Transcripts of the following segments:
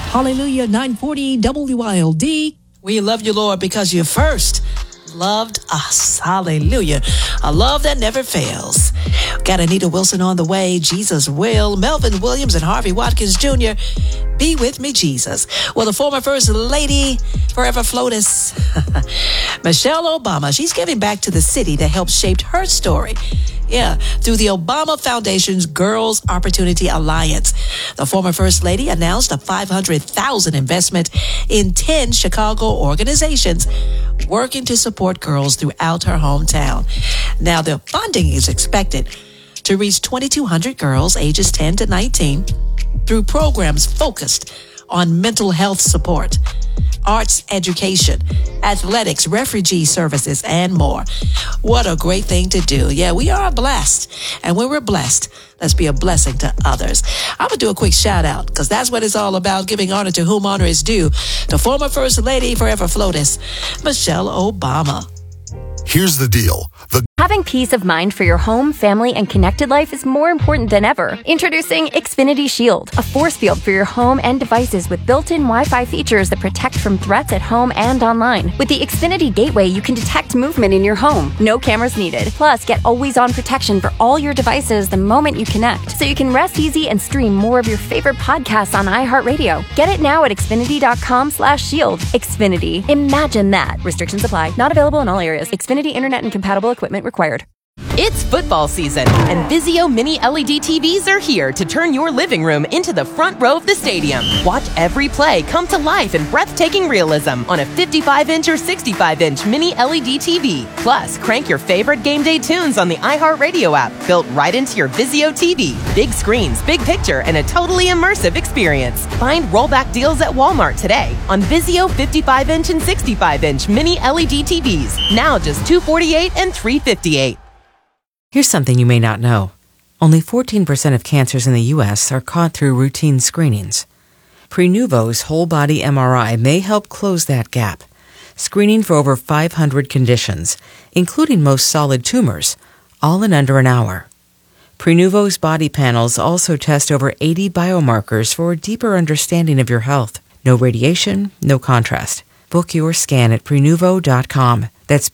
Hallelujah, 940 WILD. We love you, Lord, because you first loved us. Hallelujah. A love that never fails. Got Anita Wilson on the way. Jesus will. Melvin Williams and Harvey Watkins Jr. Be with me, Jesus. Well, the former First Lady, Forever Flotus, Michelle Obama, she's giving back to the city that helped shape her story. Yeah, through the Obama Foundation's Girls Opportunity Alliance. The former First Lady announced a $500,000 investment in 10 Chicago organizations working to support girls throughout her hometown. Now, the funding is expected to reach 2,200 girls ages 10 to 19 through programs focused on mental health support, arts education, athletics, refugee services, and more. What a great thing to do. Yeah, we are blessed. And when we're blessed, let's be a blessing to others. I'm going to do a quick shout out because that's what it's all about, giving honor to whom honor is due. The former First Lady, Forever Flotus, Michelle Obama. Here's the deal. Having peace of mind for your home, family, and connected life is more important than ever. Introducing Xfinity Shield, a force field for your home and devices with built-in Wi-Fi features that protect from threats at home and online. With the Xfinity Gateway, you can detect movement in your home. No cameras needed. Plus, get always-on protection for all your devices the moment you connect, so you can rest easy and stream more of your favorite podcasts on iHeartRadio. Get it now at Xfinity.com/shield. Xfinity. Imagine that. Restrictions apply. Not available in all areas. Xfinity Internet and compatible equipment required. It's football season, and Vizio Mini LED TVs are here to turn your living room into the front row of the stadium. Watch every play come to life in breathtaking realism on a 55-inch or 65-inch Mini LED TV. Plus, crank your favorite game day tunes on the iHeartRadio app, built right into your Vizio TV. Big screens, big picture, and a totally immersive experience. Find rollback deals at Walmart today on Vizio 55-inch and 65-inch Mini LED TVs. Now just $248 and $358. Here's something you may not know. Only 14% of cancers in the U.S. are caught through routine screenings. Prenuvo's whole-body MRI may help close that gap, screening for over 500 conditions, including most solid tumors, all in under an hour. Prenuvo's body panels also test over 80 biomarkers for a deeper understanding of your health. No radiation, no contrast. Book your scan at Prenuvo.com. That's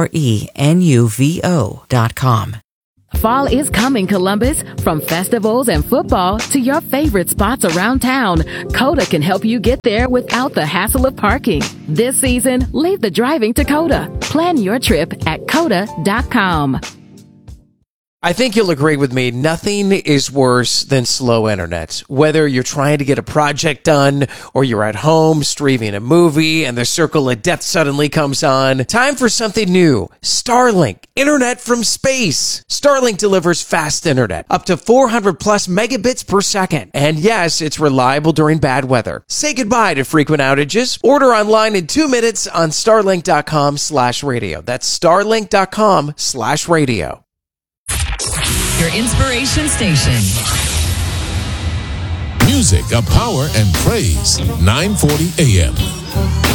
Prenuvo.com. Fall is coming, Columbus. From festivals and football to your favorite spots around town, Coda can help you get there without the hassle of parking. This season, leave the driving to Coda. Plan your trip at Coda.com. I think you'll agree with me, nothing is worse than slow internet. Whether you're trying to get a project done or you're at home streaming a movie and the circle of death suddenly comes on, time for something new. Starlink, internet from space. Starlink delivers fast internet, up to 400 plus megabits per second. And yes, it's reliable during bad weather. Say goodbye to frequent outages. Order online in 2 minutes on starlink.com/radio. That's starlink.com/radio. Your inspiration station. Music of power and praise. 940 AM.